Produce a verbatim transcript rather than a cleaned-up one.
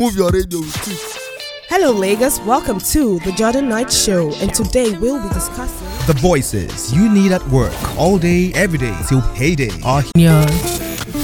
Move your radio. Hello Lagos, welcome to the Jordan Knight Show, and today we'll be discussing the voices you need at work all day, every day till payday are here.